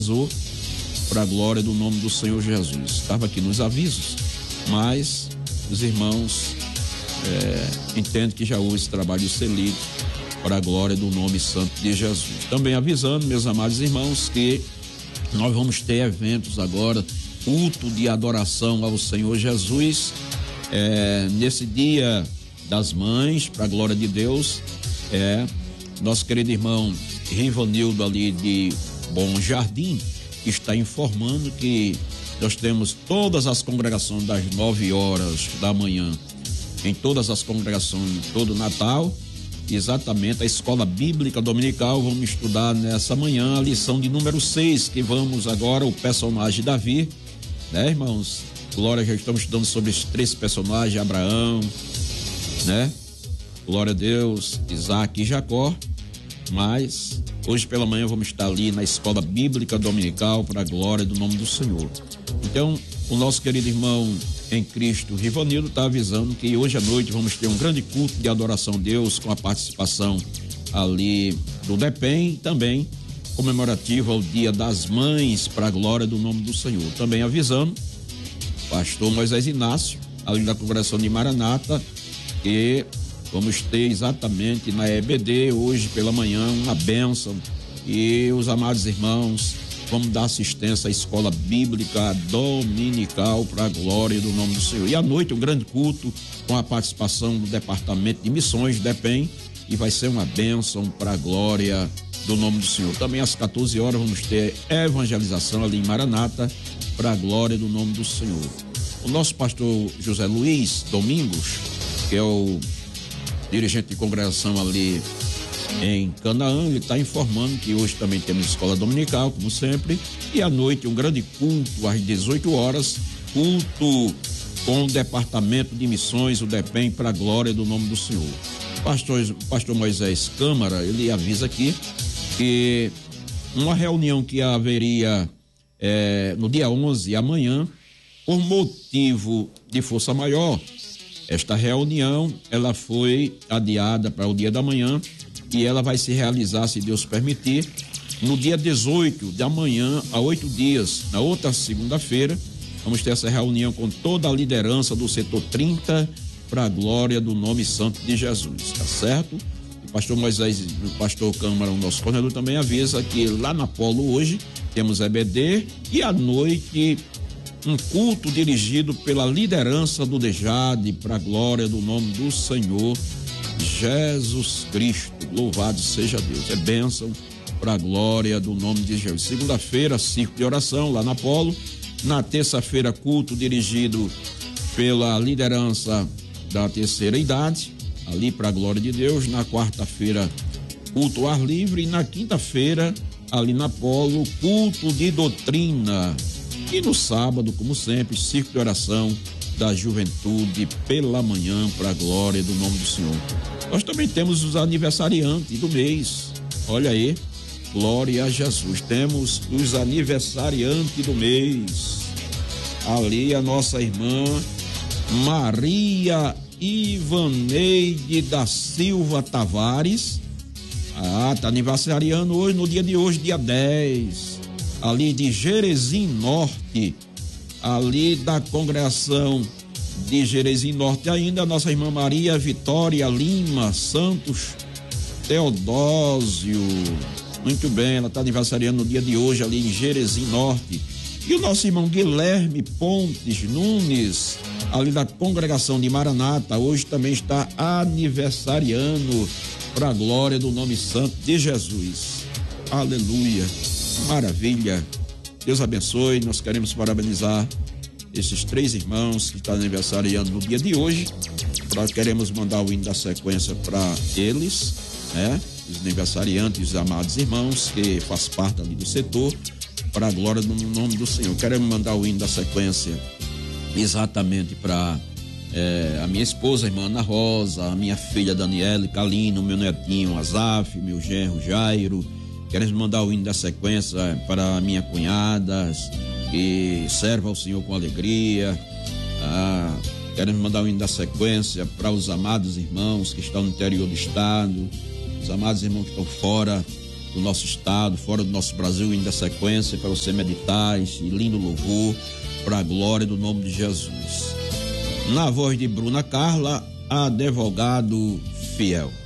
para a glória do nome do Senhor Jesus. Estava aqui nos avisos, mas os irmãos entendem que já houve esse trabalho excelente para a glória do nome santo de Jesus. Também avisando, meus amados irmãos, que nós vamos ter eventos agora, culto de adoração ao Senhor Jesus, nesse dia das mães, para a glória de Deus. Nosso querido irmão Rivanildo ali de Bom Jardim está informando que nós temos todas as congregações das 9 horas da manhã, em todas as congregações, todo Natal, exatamente a escola bíblica dominical. Vamos estudar nessa manhã a lição de número 6, que vamos agora, o personagem Davi, né, irmãos? Glória, já estamos estudando sobre esses 3 personagens, Abraão, né? Glória a Deus, Isaac e Jacó. Mas hoje pela manhã vamos estar ali na escola bíblica dominical para a glória do nome do Senhor. Então, o nosso querido irmão em Cristo, Rivanildo, está avisando que hoje à noite vamos ter um grande culto de adoração a Deus com a participação ali do DEPEN, também comemorativo ao Dia das Mães para a glória do nome do Senhor. Também avisando, pastor Moisés Inácio, ali da congregação de Maranata, que vamos ter exatamente na EBD hoje pela manhã uma bênção, e os amados irmãos vamos dar assistência à escola bíblica dominical para a glória do nome do Senhor. E à noite um grande culto com a participação do Departamento de Missões, DEPEN, e vai ser uma bênção para a glória do nome do Senhor. Também às 14 horas vamos ter evangelização ali em Maranata para a glória do nome do Senhor. O nosso pastor José Luiz Domingos, que é o dirigente de congregação ali em Canaã, ele está informando que hoje também temos escola dominical, como sempre, e à noite um grande culto às 18 horas, culto com o Departamento de Missões, o DEPEN, para a glória do nome do Senhor. Pastor Moisés Câmara, ele avisa aqui que uma reunião que haveria no dia 11, amanhã, por motivo de força maior, esta reunião ela foi adiada para o dia da manhã, e ela vai se realizar, se Deus permitir, no dia 18 de amanhã, há 8 dias, na outra segunda-feira. Vamos ter essa reunião com toda a liderança do setor 30 para a glória do nome santo de Jesus, tá certo? O pastor Moisés, o pastor Câmara, o nosso coordenador, também avisa que lá na Polo hoje temos EBD, e à noite um culto dirigido pela liderança do DEJAD para a glória do nome do Senhor Jesus Cristo. Louvado seja Deus. É bênção para a glória do nome de Jesus. Segunda-feira, círculo de oração lá na Polo. Na terça-feira, culto dirigido pela liderança da terceira idade, ali para a glória de Deus. Na quarta-feira, culto ao ar livre. E na quinta-feira, ali na Polo, culto de doutrina. E no sábado, como sempre, círculo de oração da juventude pela manhã para a glória do nome do Senhor. Nós também temos os aniversariantes do mês. Olha aí, glória a Jesus. Temos os aniversariantes do mês. Ali a nossa irmã Maria Ivaneide da Silva Tavares. Tá aniversariando hoje, no dia de hoje, dia 10. Ali de Jerezim Norte, ali da congregação de Jerezim Norte, ainda a nossa irmã Maria Vitória Lima Santos Teodósio. Muito bem, ela está aniversariando no dia de hoje ali em Jerezim Norte. E o nosso irmão Guilherme Pontes Nunes, ali da congregação de Maranata, hoje também está aniversariando para a glória do nome santo de Jesus. Aleluia, maravilha. Deus abençoe. Nós queremos parabenizar esses 3 irmãos que estão aniversariando no dia de hoje. Nós queremos mandar o hino da sequência para eles, né? Os aniversariantes, os amados irmãos que faz parte ali do setor, para a glória do nome do Senhor. Queremos mandar o hino da sequência exatamente para a minha esposa, a irmã Ana Rosa, a minha filha Daniela Calino, meu netinho Azaf, meu genro Jairo. Queremos mandar o hino da sequência para a minha cunhada, que serve ao Senhor com alegria. Queremos mandar o hino da sequência para os amados irmãos que estão no interior do estado, os amados irmãos que estão fora do nosso estado, fora do nosso Brasil, indo da sequência, para você meditar esse lindo louvor para a glória do nome de Jesus. Na voz de Bruna Carla, advogado fiel.